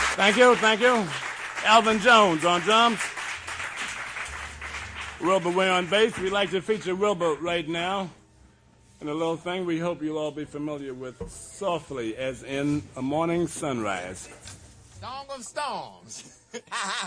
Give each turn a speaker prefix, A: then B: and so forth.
A: Thank you, thank you. Alvin Jones on drums. Wilbur Way on bass. We'd like to feature Wilbur right now in a little thing we hope you'll all be familiar with. Softly, as in a morning sunrise.
B: Song of Storms.